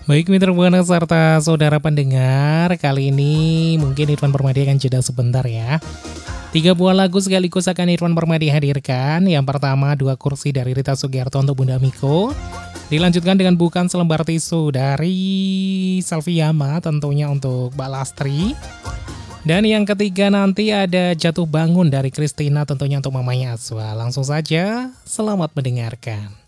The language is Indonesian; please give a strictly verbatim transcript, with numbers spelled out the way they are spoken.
Baik mitra Buana serta saudara pendengar, kali ini mungkin Irfan Permadi akan jeda sebentar ya. Tiga buah lagu sekaligus akan Irfan Permadi hadirkan. Yang pertama, Dua Kursi dari Rita Sugiarto untuk Bunda Miko. Dilanjutkan dengan Bukan Selembar Tisu dari Salviama tentunya untuk Mbak Lastri. Dan yang ketiga nanti ada Jatuh Bangun dari Christina tentunya untuk mamanya Azwa. Langsung saja, selamat mendengarkan.